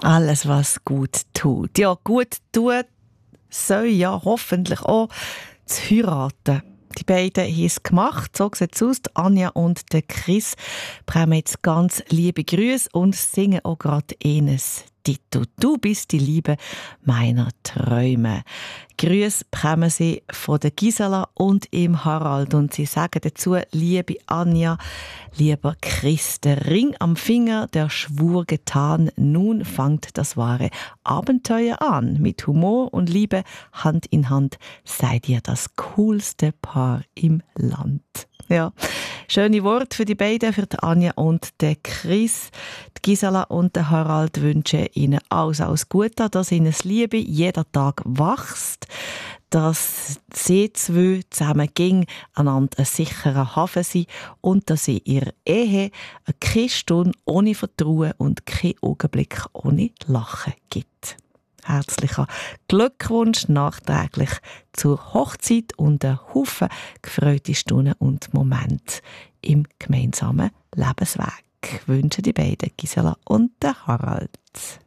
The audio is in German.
Alles, was gut tut. Ja, gut tut soll ja hoffentlich auch zu heiraten. Die beiden haben es gemacht, so sieht es aus. Die Anja und der Chris bringen jetzt ganz liebe Grüße und singen auch gerade eines Titel. Du bist die Liebe meiner Träume. Grüße bekommen sie von der Gisela und im Harald und sie sagen dazu: liebe Anja, lieber Chris, der Ring am Finger, der Schwur getan, nun fängt das wahre Abenteuer an. Mit Humor und Liebe Hand in Hand seid ihr das coolste Paar im Land. Ja, schöne Worte für die beiden, für die Anja und den Chris. Die Gisela und der Harald wünschen ihnen alles Gute, dass ihnen das Liebe jeden Tag wächst, dass sie zwei zusammen ging, einander ein sicherer Hafen sind und dass sie ihrer Ehe keine Stunde ohne Vertrauen und keinen Augenblick ohne Lachen gibt. Herzlichen Glückwunsch nachträglich zur Hochzeit und einen Haufen gefreute Stunden und Momente im gemeinsamen Lebensweg. Wünschen die beiden, Gisela und der Harald.